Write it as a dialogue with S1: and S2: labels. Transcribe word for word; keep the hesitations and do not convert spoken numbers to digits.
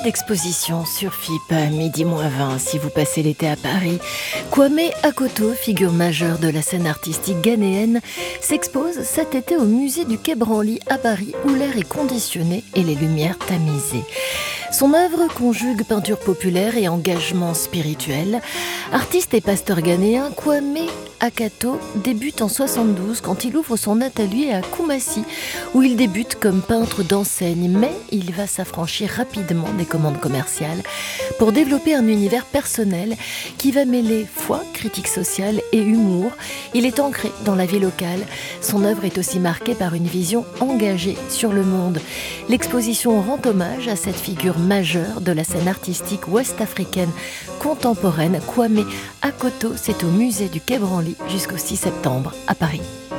S1: d'exposition sur F I P, midi moins vingt, si vous passez l'été à Paris. Kwame Akoto, figure majeure de la scène artistique ghanéenne, s'expose cet été au musée du Quai Branly à Paris, où l'air est conditionné et les lumières tamisées. Son œuvre conjugue peinture populaire et engagement spirituel. Artiste et pasteur ghanéen, Kwame Akoto débute en soixante-douze quand il ouvre son atelier à Koumassi, où il débute comme peintre d'enseigne, mais il va s'affranchir rapidement des commandes commerciales pour développer un univers personnel qui va mêler foi, critique sociale et humour. Il est ancré dans la vie locale. Son œuvre est aussi marquée par une vision engagée sur le monde. L'exposition rend hommage à cette figure majeure de la scène artistique ouest-africaine contemporaine. Kwame Akoto, c'est au musée du Quai Branly jusqu'au six septembre à Paris.